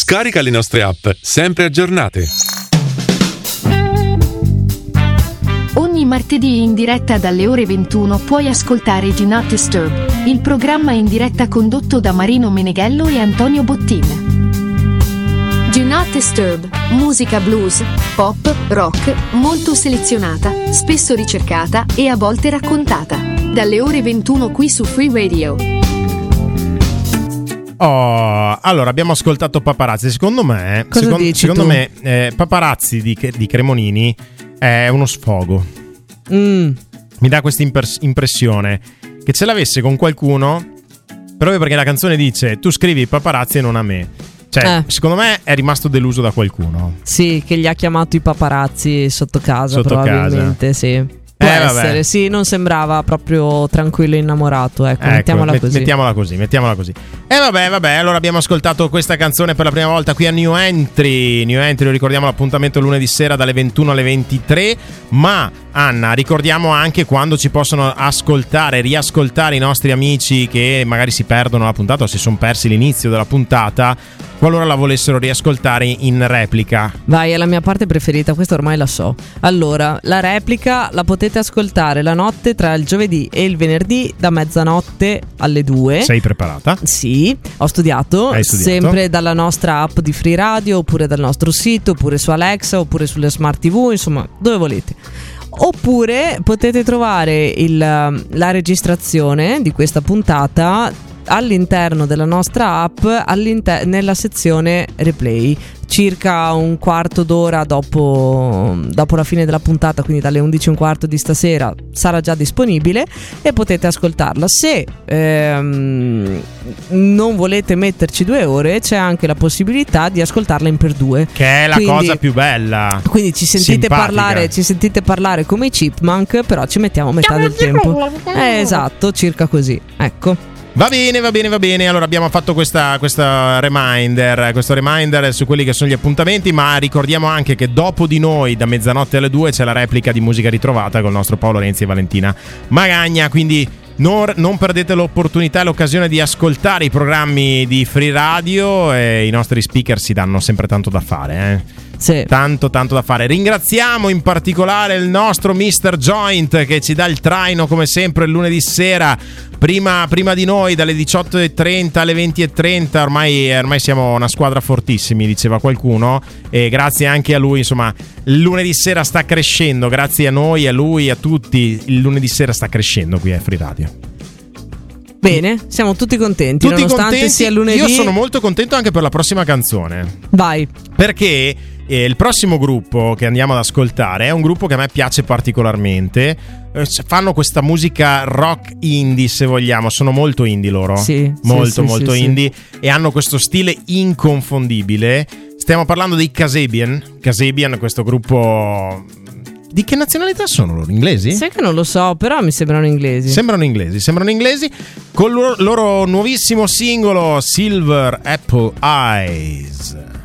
Scarica le nostre app, sempre aggiornate. Ogni martedì in diretta dalle ore 21 puoi ascoltare Do Not Disturb, il programma in diretta condotto da Marino Meneghello e Antonio Bottin. Do Not Disturb, musica blues, pop, rock, molto selezionata, spesso ricercata e a volte raccontata. Dalle ore 21 qui su Free Radio. Allora abbiamo ascoltato Paparazzi. Secondo me Paparazzi di Cremonini è uno sfogo. Mi dà questa impressione che ce l'avesse con qualcuno, proprio perché la canzone dice tu scrivi Paparazzi e non a me. Cioè, secondo me è rimasto deluso da qualcuno. Sì, che gli ha chiamato i paparazzi sotto casa, probabilmente, sì. Può essere, sì, non sembrava proprio tranquillo e innamorato, ecco, mettiamola così. Mettiamola così. Vabbè, allora abbiamo ascoltato questa canzone per la prima volta qui a New Entry, lo ricordiamo, l'appuntamento lunedì sera dalle 21 alle 23, ma Anna, ricordiamo anche quando ci possono ascoltare, riascoltare i nostri amici che magari si perdono la puntata o si sono persi l'inizio della puntata, qualora la volessero riascoltare in replica. Vai, è la mia parte preferita, questa ormai la so. Allora, la replica la potete ascoltare la notte tra il giovedì e il venerdì da mezzanotte alle 2. Sei preparata? Sì, ho studiato. Hai studiato? Sempre dalla nostra app di Free Radio, oppure dal nostro sito, oppure su Alexa, oppure sulle smart TV, insomma, dove volete. Oppure potete trovare la registrazione di questa puntata all'interno della nostra app, nella sezione replay, circa un quarto d'ora dopo la fine della puntata, quindi dalle 11:15 di stasera sarà già disponibile e potete ascoltarla. Se non volete metterci 2 ore, c'è anche la possibilità di ascoltarla in per 2, che è la cosa più bella. Quindi ci sentite parlare come i Chipmunk, però ci mettiamo metà del tempo. Esatto, circa così, ecco. Va bene. Allora abbiamo fatto questo reminder su quelli che sono gli appuntamenti, ma ricordiamo anche che dopo di noi, da mezzanotte alle 2, c'è la replica di Musica Ritrovata con il nostro Paolo Renzi e Valentina Magagna, quindi non perdete l'opportunità e l'occasione di ascoltare i programmi di Free Radio, e i nostri speaker si danno sempre tanto da fare, Sì. Tanto da fare. Ringraziamo in particolare il nostro Mr. Joint che ci dà il traino come sempre il lunedì sera, prima di noi dalle 18:30 alle 20:30. Ormai siamo una squadra fortissimi, diceva qualcuno, e grazie anche a lui, insomma, il lunedì sera sta crescendo, grazie a noi, a lui, a tutti, il lunedì sera sta crescendo qui a Free Radio. Bene, siamo tutti contenti, nonostante sia lunedì. Io sono molto contento anche per la prossima canzone. Vai. Perché il prossimo gruppo che andiamo ad ascoltare è un gruppo che a me piace particolarmente. Fanno questa musica rock indie, se vogliamo. Sono molto indie loro. Sì, molto indie. E hanno questo stile inconfondibile. Stiamo parlando dei Kasabian, questo gruppo. Di che nazionalità sono loro? Inglesi? Sai che non lo so, però mi sembrano inglesi. Sembrano inglesi. Con il loro nuovissimo singolo Silver Apple Eyes.